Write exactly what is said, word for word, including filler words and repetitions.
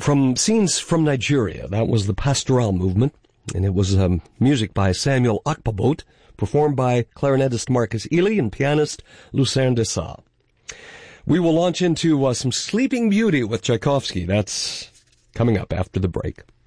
from Scenes from Nigeria. That was the Pastoral Movement, and it was um, music by Samuel Akpabot, performed by clarinetist Marcus Ely and pianist Lucerne Dessau. We will launch into uh, some Sleeping Beauty with Tchaikovsky. That's coming up after the break.